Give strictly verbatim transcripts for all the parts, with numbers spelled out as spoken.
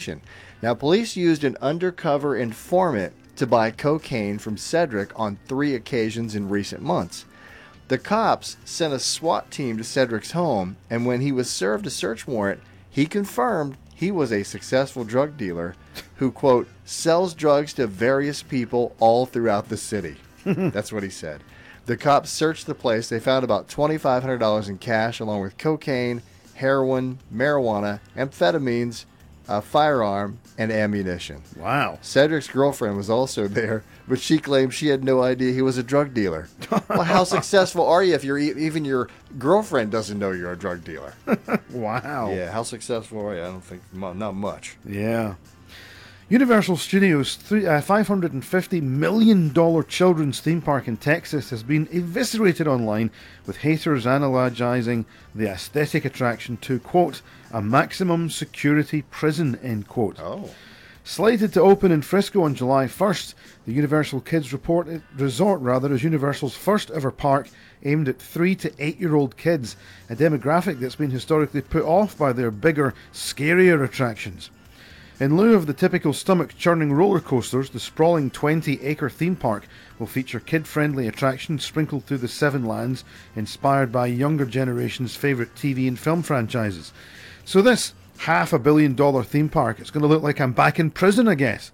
ammunition. Now, police used an undercover informant to buy cocaine from Cedric on three occasions in recent months. The cops sent a SWAT team to Cedric's home, and when he was served a search warrant, he confirmed he was a successful drug dealer who, quote, sells drugs to various people all throughout the city. That's what he said. The cops searched the place. They found about twenty-five hundred dollars in cash, along with cocaine, heroin, marijuana, amphetamines, a firearm, and ammunition. Wow. Cedric's girlfriend was also there, but she claimed she had no idea he was a drug dealer. Well, how successful are you if you're, even your girlfriend doesn't know you're a drug dealer? Wow. Yeah, how successful are you? I don't think, not much. Yeah. Universal Studios' three, uh, five hundred fifty million dollars children's theme park in Texas has been eviscerated online, with haters analogizing the aesthetic attraction to, quote, a maximum security prison, end quote. Oh. Slated to open in Frisco on July first, the Universal Kids Report, Resort rather, is Universal's first ever park aimed at three to eight year old kids, a demographic that's been historically put off by their bigger, scarier attractions. In lieu of the typical stomach-churning roller coasters, the sprawling twenty acre theme park will feature kid-friendly attractions sprinkled through the seven lands, inspired by younger generation's favourite T V and film franchises. So this half a billion dollar theme park, it's going to look like I'm back in prison, I guess.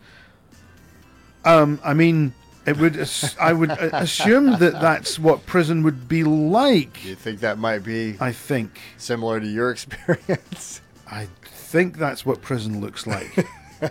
Um, I mean, it would. I would assume that that's what prison would be like. You think that might be? I think similar to your experience. I think that's what prison looks like.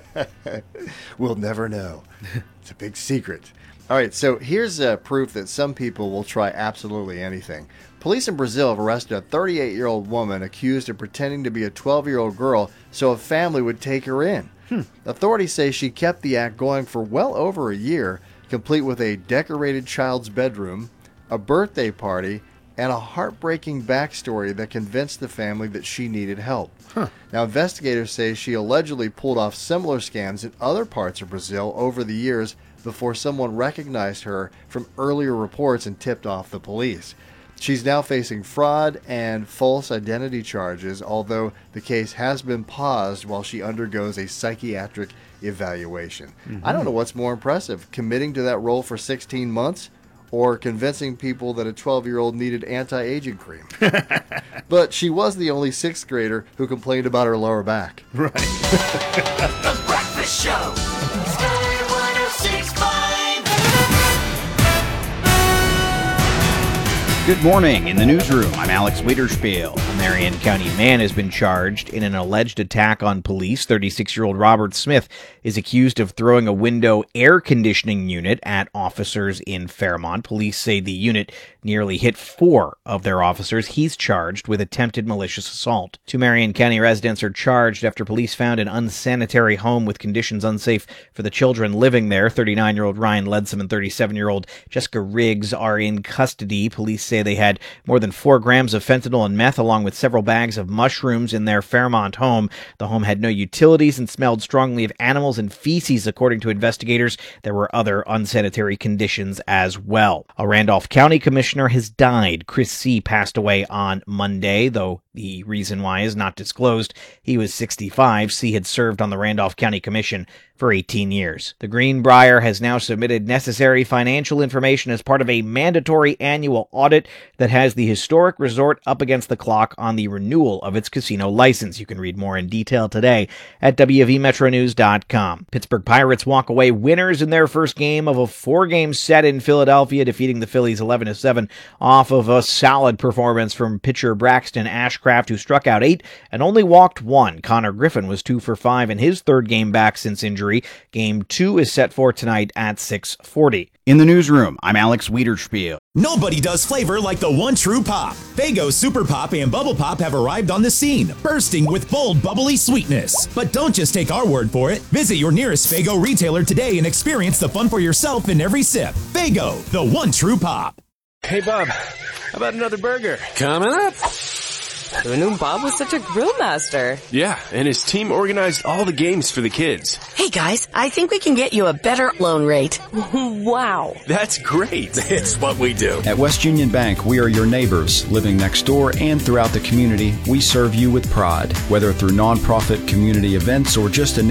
We'll never know. It's a big secret. All right, so here's uh, proof that some people will try absolutely anything. Police in Brazil have arrested a thirty-eight year old woman accused of pretending to be a twelve year old girl so a family would take her in. Hmm. Authorities say she kept the act going for well over a year, complete with a decorated child's bedroom, a birthday party, and a heartbreaking backstory that convinced the family that she needed help. Huh. Now, investigators say she allegedly pulled off similar scams in other parts of Brazil over the years before someone recognized her from earlier reports and tipped off the police. She's now facing fraud and false identity charges, although the case has been paused while she undergoes a psychiatric evaluation. Mm-hmm. I don't know what's more impressive, committing to that role for sixteen months or convincing people that a twelve year old needed anti-aging cream. But she was the only sixth grader who complained about her lower back. Right. The Breakfast Show. Sky one oh six point five. Good morning. In the newsroom, I'm Alex Wiederspiel. A Marion County man has been charged in an alleged attack on police. thirty-six year old Robert Smith is accused of throwing a window air conditioning unit at officers in Fairmont. Police say the unit nearly hit four of their officers. He's charged with attempted malicious assault. Two Marion County residents are charged after police found an unsanitary home with conditions unsafe for the children living there. thirty-nine year old Ryan Leadsom and thirty-seven year old Jessica Riggs are in custody. Police say they had more than four grams of fentanyl and meth along with several bags of mushrooms in their Fairmont home. The home had no utilities and smelled strongly of animals and feces, according to investigators. There were other unsanitary conditions as well. A Randolph County commissioner has died. Chris C. passed away on Monday, though the reason why is not disclosed. He was sixty-five. C. had served on the Randolph County Commission for eighteen years. The Greenbrier has now submitted necessary financial information as part of a mandatory annual audit that has the historic resort up against the clock on the renewal of its casino license. You can read more in detail today at W V Metro News dot com. Pittsburgh Pirates walk away winners in their first game of a four-game set in Philadelphia, defeating the Phillies eleven to seven off of a solid performance from pitcher Braxton Ashcraft, who struck out eight and only walked one. Connor Griffin was two for five in his third game back since injury. Game two is set for tonight at six forty. In the newsroom, I'm Alex Wiederspiel. Nobody does flavor like the one true pop. Faygo Super Pop and Bubble Pop have arrived on the scene, bursting with bold, bubbly sweetness. But don't just take our word for it. Visit your nearest Faygo retailer today and experience the fun for yourself in every sip. Faygo, the one true pop. Hey, Bob, how about another burger? Coming up. Who knew Bob was such a grill master? Yeah, and his team organized all the games for the kids. Hey guys, I think we can get you a better loan rate. Wow. That's great. It's what we do. At West Union Bank, we are your neighbors. Living next door and throughout the community, we serve you with pride. Whether through nonprofit community events or just a